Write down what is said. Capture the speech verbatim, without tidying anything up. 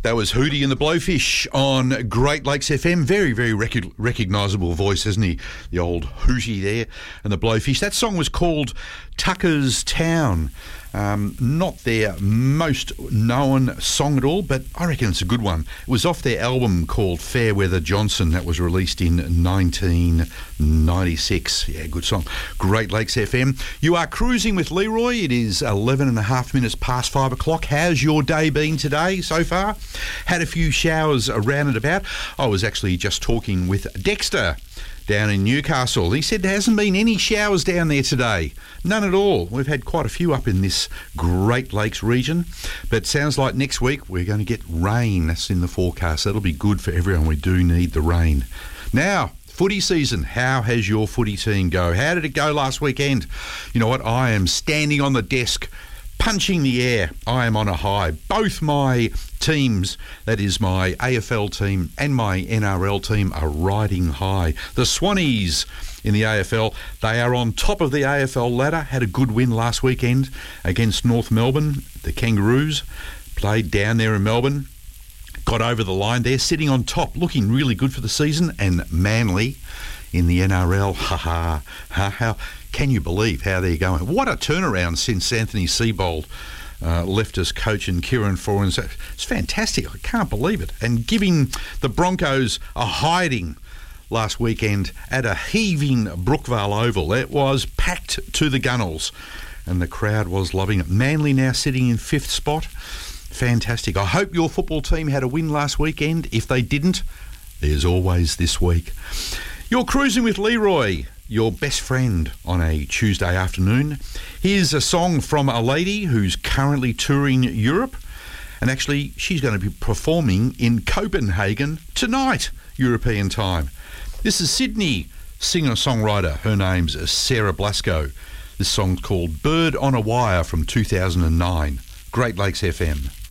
That was Hootie and the Blowfish on Great Lakes F M. Very, very rec- recognisable voice, isn't he? The old Hootie there and the Blowfish. That song was called Tucker's Town. Um, not their most known song at all, but I reckon it's a good one. It was off their album called Fairweather Johnson that was released in nineteen ninety-six. Yeah, good song. Great Lakes F M. You are cruising with Leroy. It is eleven and a half minutes past five o'clock. How's your day been today so far? Had a few showers around and about. I was actually just talking with Dexter down in Newcastle. He said there hasn't been any showers down there today. None at all. We've had quite a few up in this Great Lakes region. But sounds like next week we're going to get rain. That's in the forecast. That'll be good for everyone. We do need the rain. Now, footy season. How has your footy team go? How did it go last weekend? You know what? I am standing on the desk punching the air. I am on a high. Both my teams, that is my A F L team and my N R L team, are riding high. The Swannies in the A F L, they are on top of the A F L ladder. Had a good win last weekend against North Melbourne. The Kangaroos played down there in Melbourne. Got over the line there, sitting on top, looking really good for the season. And Manly in the N R L, ha ha, ha how can you believe how they're going? What a turnaround since Anthony Seibold uh, left as coach and Kieran Foran. It's fantastic. I can't believe it. And giving the Broncos a hiding last weekend at a heaving Brookvale Oval. It was packed to the gunnels and the crowd was loving it. Manly now sitting in fifth spot. Fantastic. I hope your football team had a win last weekend. If they didn't, there's always this week. You're cruising with Leroy, your best friend on a Tuesday afternoon. Here's a song from a lady who's currently touring Europe. And actually, she's going to be performing in Copenhagen tonight, European time. This is Sydney singer-songwriter. Her name's Sarah Blasco. This song's called Bird on a Wire from two thousand nine. Great Lakes F M.